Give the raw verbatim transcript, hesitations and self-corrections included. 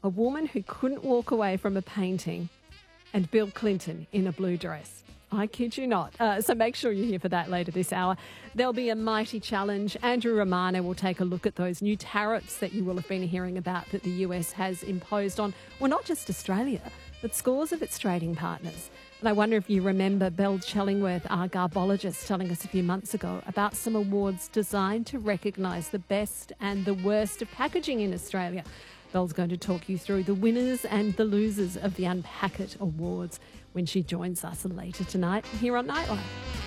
a woman who couldn't walk away from a painting, and Bill Clinton in a blue dress. I kid you not. Uh, so make sure you're here for that later this hour. There'll be a mighty challenge. Andrew Romano will take a look at those new tariffs that you will have been hearing about that the U S has imposed on, well, not just Australia, but scores of its trading partners. And I wonder if you remember Belle Chellingworth, our garbologist, telling us a few months ago about some awards designed to recognise the best and the worst of packaging in Australia. Belle's going to talk you through the winners and the losers of the Unpack It Awards when she joins us later tonight here on Nightline.